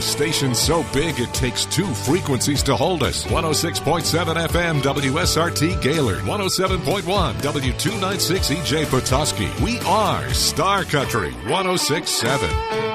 station so big it takes two frequencies to hold us. 106.7 FM WSRT Gaylord, 107.1 W296 EJ Petoskey. We are Star Country 106.7.